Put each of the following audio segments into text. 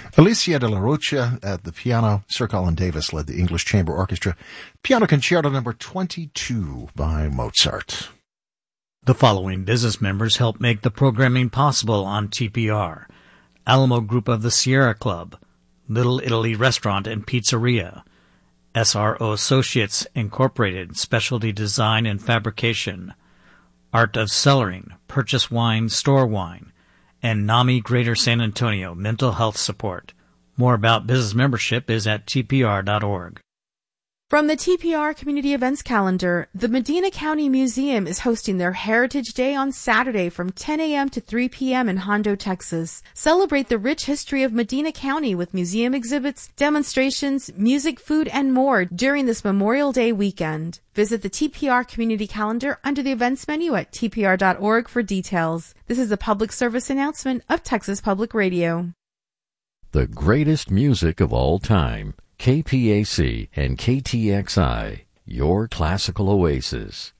Alicia de la Rocha at the piano. Sir Colin Davis led the English Chamber Orchestra. Piano Concerto number 22 by Mozart. The following business members help make the programming possible on TPR. Alamo Group of the Sierra Club, Little Italy Restaurant and Pizzeria, SRO Associates Incorporated, Specialty Design and Fabrication, Art of Cellaring, Purchase Wine, Store Wine, and NAMI Greater San Antonio Mental Health Support. More about business membership is at tpr.org. From the TPR Community Events Calendar, the Medina County Museum is hosting their Heritage Day on Saturday from 10 a.m. to 3 p.m. in Hondo, Texas. Celebrate the rich history of Medina County with museum exhibits, demonstrations, music, food, and more during this Memorial Day weekend. Visit the TPR Community Calendar under the events menu at tpr.org for details. This is a public service announcement of Texas Public Radio. The greatest music of all time. KPAC and KTXI, your classical oasis.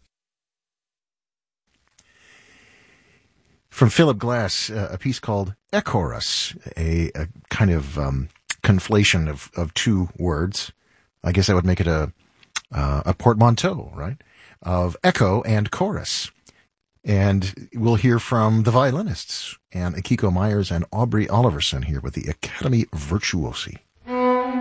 From Philip Glass, a piece called Echoros, a kind of conflation of two words. I guess I would make it a portmanteau, right? Of echo and chorus. And we'll hear from the violinists, and Akiko Myers and Aubrey Oliverson here with the Academy Virtuosi.